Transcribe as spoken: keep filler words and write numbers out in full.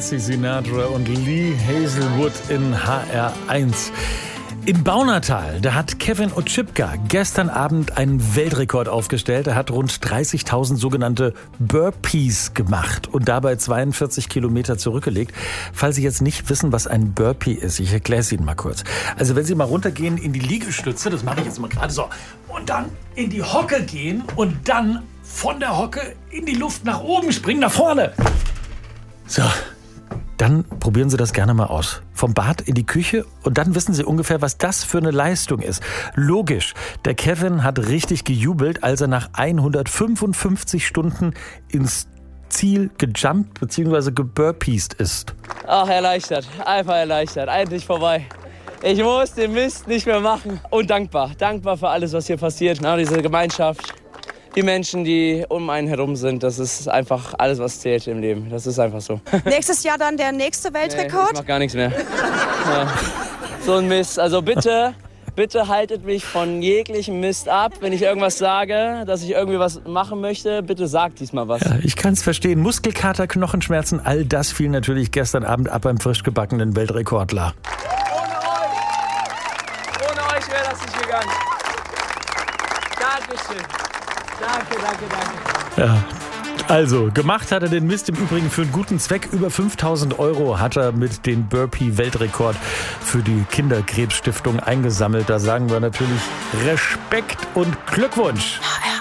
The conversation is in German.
Nancy Sinatra und Lee Hazelwood in H R eins. In Baunatal, da hat Kevin Oczipka gestern Abend einen Weltrekord aufgestellt. Er hat rund dreißigtausend sogenannte Burpees gemacht und dabei zweiundvierzig Kilometer zurückgelegt. Falls Sie jetzt nicht wissen, was ein Burpee ist, ich erkläre es Ihnen mal kurz. Also wenn Sie mal runtergehen in die Liegestütze, das mache ich jetzt mal gerade so, und dann in die Hocke gehen und dann von der Hocke in die Luft nach oben springen, nach vorne. So. Dann probieren Sie das gerne mal aus. Vom Bad in die Küche und dann wissen Sie ungefähr, was das für eine Leistung ist. Logisch, der Kevin hat richtig gejubelt, als er nach hundertfünfundfünfzig Stunden ins Ziel gejumpt bzw. geburpeest ist. Ach, erleichtert. Einfach erleichtert. Endlich vorbei. Ich muss den Mist nicht mehr machen. Und dankbar. Dankbar für alles, was hier passiert. Na, diese Gemeinschaft. Die Menschen, die um einen herum sind, das ist einfach alles, was zählt im Leben. Das ist einfach so. Nächstes Jahr dann der nächste Weltrekord? Nee, ich mach gar nichts mehr. Ja. So ein Mist. Also bitte, bitte haltet mich von jeglichem Mist ab. Wenn ich irgendwas sage, dass ich irgendwie was machen möchte, bitte sagt diesmal was. Ja, ich kann es verstehen. Muskelkater, Knochenschmerzen, all das fiel natürlich gestern Abend ab beim frisch gebackenen Weltrekordler. Ohne euch, ohne euch wäre das nicht gegangen. Dankeschön. Danke, danke, danke. Ja, also gemacht hat er den Mist im Übrigen für einen guten Zweck. Über fünftausend Euro hat er mit dem Burpee-Weltrekord für die Kinderkrebsstiftung eingesammelt. Da sagen wir natürlich Respekt und Glückwunsch.